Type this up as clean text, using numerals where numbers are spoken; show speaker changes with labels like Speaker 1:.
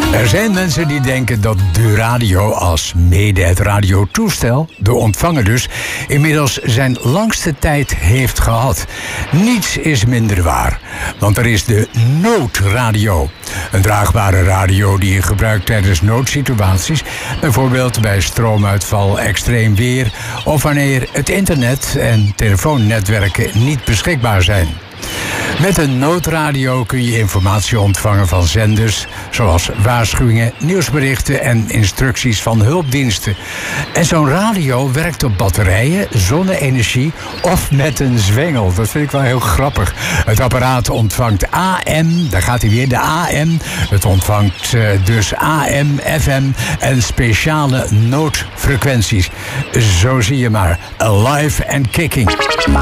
Speaker 1: Er zijn mensen die denken dat de radio als mede het radiotoestel, de ontvanger dus, inmiddels zijn langste tijd heeft gehad. Niets is minder waar, want er is de noodradio. Een draagbare radio die je gebruikt tijdens noodsituaties, bijvoorbeeld bij stroomuitval, extreem weer of wanneer het internet en telefoonnetwerken niet beschikbaar zijn. Met een noodradio kun je informatie ontvangen van zenders, zoals waarschuwingen, nieuwsberichten en instructies van hulpdiensten. En zo'n radio werkt op batterijen, zonne-energie of met een zwengel. Dat vind ik wel heel grappig. Het apparaat ontvangt AM, daar gaat hij weer, de AM. Het ontvangt dus AM, FM en speciale noodfrequenties. Zo zie je maar, alive and kicking.